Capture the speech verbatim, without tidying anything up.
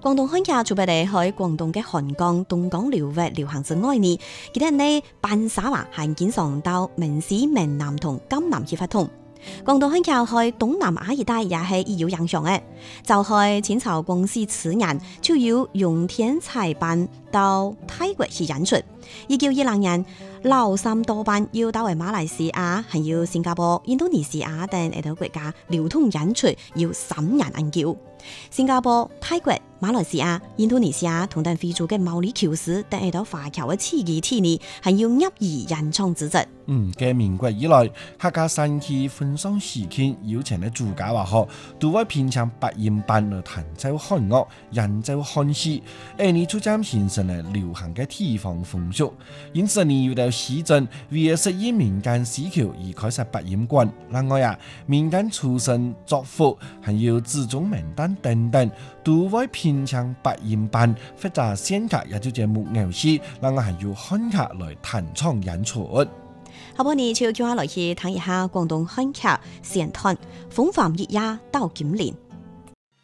廣東漢劇除咗嚟喺廣東嘅漢江、東江流域流行之外呢，佢哋呢扮沙話係經常到閩西、閩南同江南去發通。廣東漢劇喺東南亞一帶也係有影響嘅，就係清朝光緒次年，就有用天才班到泰國去演出。一九二零年，劉三多班要到馬來西亞、還有新加坡、印度尼西亞等呢度國家流通演出，要三年研究。新加坡、泰國、馬來西亞、印度尼西亞同等非洲嘅毛利僑師等呢度華僑嘅刺激體呢，還要業餘演唱資質。 嗯，繼民國以來，客家山區分上時期有請嘅主家話學，都會編唱八音班來彈奏漢樂、演奏漢詩，而呢逐漸形成了流行嘅地方風俗。因此呢，有到市鎮為了適應民間需求而開設八音館。另外啊，民間出身作福，還有子中名單等等，都會編唱八音班或者仙客，也就叫木偶戲，另外還有漢客來彈唱演出。 好，我哋就叫我來去聽一下廣東漢劇《線團》，風帆月夜到金陵。